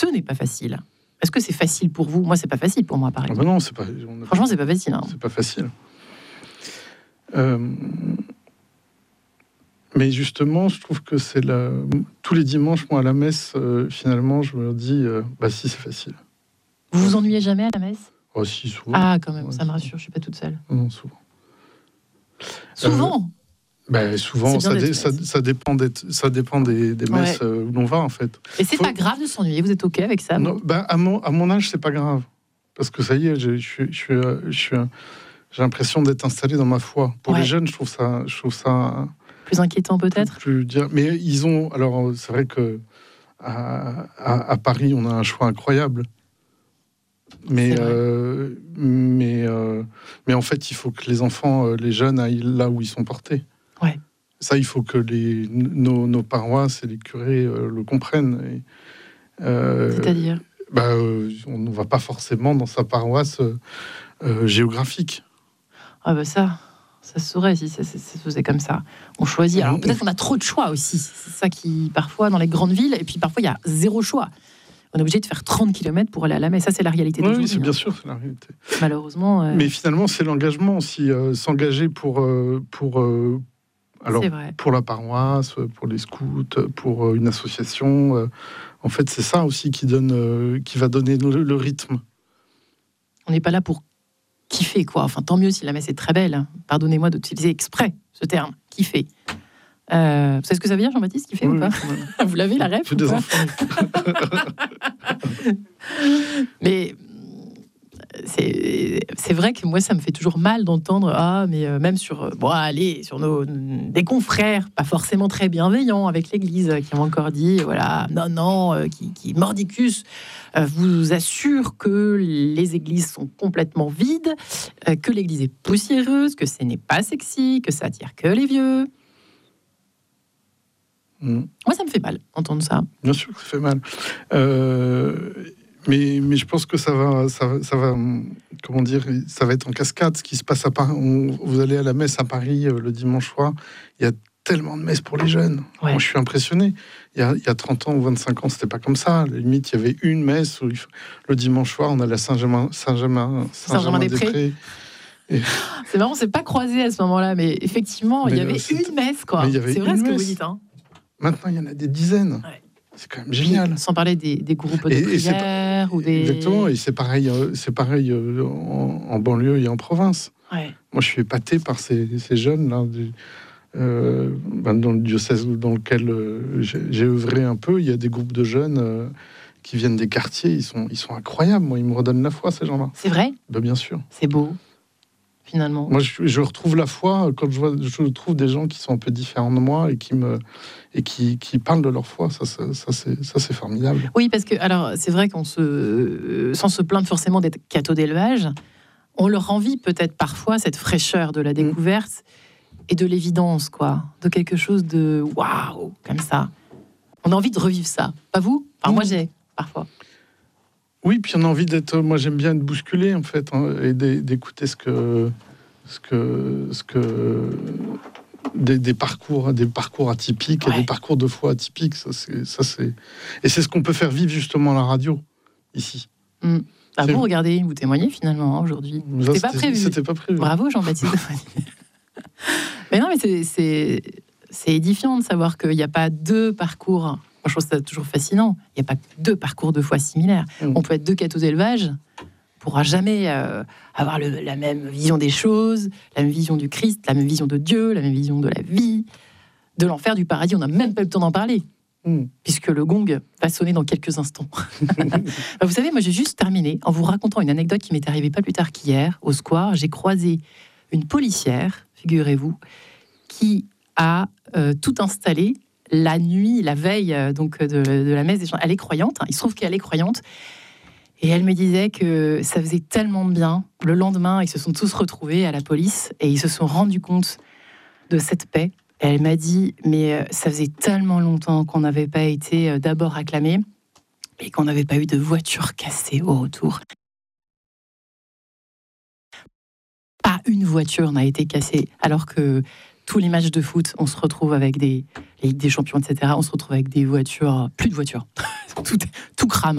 ce n'est pas facile. Est-ce que c'est facile pour vous ? Moi, c'est pas facile pour moi, par exemple. Non, c'est pas. Franchement, c'est pas facile. C'est pas facile. Mais justement, je trouve que c'est tous les dimanches, moi, à la messe, finalement, je me dis, si, c'est facile. Vous vous ennuyez jamais à la messe ? Oh, si, souvent. Ah, quand même, Ouais, ça me rassure, je suis pas toute seule. Non, souvent. Souvent souvent, ça dépend des messes où l'on va, en fait. Et c'est pas grave de s'ennuyer, vous êtes OK avec ça ? Non, à mon âge, c'est pas grave. Parce que ça y est, j'ai l'impression d'être installé dans ma foi. Pour les jeunes, je trouve ça plus inquiétant peut-être. Mais ils ont. Alors, c'est vrai que à Paris, on a un choix incroyable. Mais en fait, il faut que les enfants, les jeunes, aillent là où ils sont portés. Ouais. Ça, il faut que nos paroisses et les curés le comprennent. C'est-à-dire on ne va pas forcément dans sa paroisse géographique. Ah ça se saurait si ça se faisait comme ça. On choisit. Alors peut-être qu'on a trop de choix aussi. C'est ça qui, parfois, dans les grandes villes, et puis parfois, il y a zéro choix. On est obligé de faire 30 km pour aller à la messe. Ça, c'est la réalité d'aujourd'hui. Oui, c'est bien sûr, c'est la réalité. Malheureusement. Mais finalement, c'est l'engagement aussi. S'engager pour la paroisse, pour les scouts, pour une association. En fait, c'est ça aussi qui va donner le rythme. On n'est pas là pour kiffer, quoi. Enfin, tant mieux si la messe est très belle. Pardonnez-moi d'utiliser exprès ce terme, kiffer. Vous savez ce que ça veut dire, Jean-Baptiste, kiffer ou pas ? Vous l'avez, la ref ? Des enfants. Mais c'est vrai que moi, ça me fait toujours mal d'entendre même sur des confrères pas forcément très bienveillants avec l'Église qui ont encore dit qui mordicus vous assure que les églises sont complètement vides, que l'Église est poussiéreuse, que ce n'est pas sexy, que ça attire que les vieux. Moi, ça me fait mal d'entendre ça. Bien sûr que ça fait mal. Mais je pense que ça va, comment dire, ça va être en cascade. Ce qui se passe à Paris, vous allez à la messe à Paris le dimanche soir, il y a tellement de messes pour les jeunes. Ouais. Moi, je suis impressionné. Il y a 30 ans ou 25 ans, c'était pas comme ça. À la limite, il y avait une messe où le dimanche soir, on allait à Saint-Germain-des-Prés. C'est marrant, on s'est pas croisés à ce moment-là, mais effectivement, il y avait une messe, quoi. C'est vrai ce que vous dites. Maintenant, il y en a des dizaines. Ouais. C'est quand même génial. Sans parler des groupes de prière ou des... Exactement, et c'est pareil en banlieue et en province. Ouais. Moi, je suis épaté par ces jeunes-là, dans le diocèse dans lequel j'ai œuvré un peu. Il y a des groupes de jeunes qui viennent des quartiers, ils sont incroyables. Moi, ils me redonnent la foi, ces gens-là. C'est vrai ? Bien sûr. C'est beau, finalement. Moi, je retrouve la foi quand je trouve des gens qui sont un peu différents de moi et qui parlent de leur foi. Ça c'est formidable. Oui, parce que alors c'est vrai sans se plaindre forcément d'être cathos d'élevage, on leur envie peut-être parfois cette fraîcheur de la découverte et de l'évidence, quoi, de quelque chose de waouh, comme ça. On a envie de revivre ça. Pas vous ? Enfin, moi j'ai parfois. Oui, puis on a envie d'être. Moi, j'aime bien être bousculé en fait, et d'écouter ce que des parcours atypiques et des parcours de foi atypiques. Ça c'est et c'est ce qu'on peut faire vivre justement à la radio ici. Vous regardez, vous témoignez finalement aujourd'hui. C'était pas prévu. C'était pas prévu. Bravo Jean-Baptiste. Mais non, mais c'est édifiant de savoir qu'il n'y a pas deux parcours. Moi, je trouve ça toujours fascinant. Il n'y a pas deux parcours de foi similaires. On peut être deux cathos d'élevage, on ne pourra jamais avoir la même vision des choses, la même vision du Christ, la même vision de Dieu, la même vision de la vie, de l'enfer, du paradis. On n'a même pas eu le temps d'en parler, puisque le gong va sonner dans quelques instants. Vous savez, moi, j'ai juste terminé en vous racontant une anecdote qui m'est arrivée pas plus tard qu'hier, au square. J'ai croisé une policière, figurez-vous, qui a tout installé la nuit, la veille de la messe des gens. Elle est croyante, il se trouve qu'elle est croyante, et elle me disait que ça faisait tellement de bien. Le lendemain, ils se sont tous retrouvés à la police et ils se sont rendus compte de cette paix. Et elle m'a dit, mais ça faisait tellement longtemps qu'on n'avait pas été d'abord acclamés et qu'on n'avait pas eu de voiture cassée au retour. Pas une voiture n'a été cassée, alors que tous les matchs de foot, on se retrouve avec des Champions, etc. On se retrouve avec des voitures, plus de voitures. Tout crame.